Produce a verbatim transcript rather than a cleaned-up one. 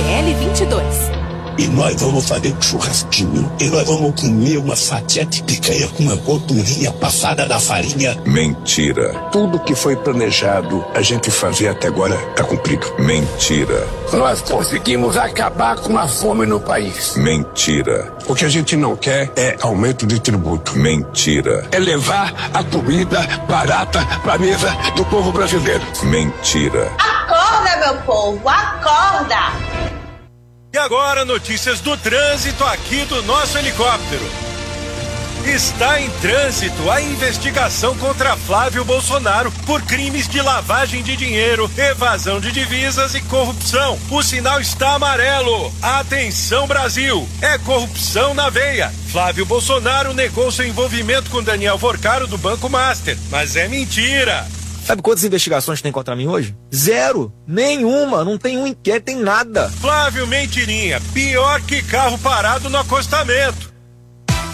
L vinte e dois. E nós vamos fazer um churrasquinho. E nós vamos comer uma fatia de picanha com uma gordurinha passada da farinha. Mentira. Tudo que foi planejado a gente fazer até agora tá cumprido. Mentira. Nós conseguimos acabar com a fome no país. Mentira. O que a gente não quer é aumento de tributo. Mentira. É levar a comida barata pra mesa do povo brasileiro. Mentira. Acorda, meu povo, acorda! E agora, notícias do trânsito aqui do nosso helicóptero. Está em trânsito a investigação contra Flávio Bolsonaro por crimes de lavagem de dinheiro, evasão de divisas e corrupção. O sinal está amarelo. Atenção, Brasil! É corrupção na veia. Flávio Bolsonaro negou seu envolvimento com Daniel Vorcaro do Banco Master, mas é mentira. Sabe quantas investigações tem contra mim hoje? Zero. Nenhuma. Não tem um inquérito, tem nada. Flávio Mentirinha, pior que carro parado no acostamento.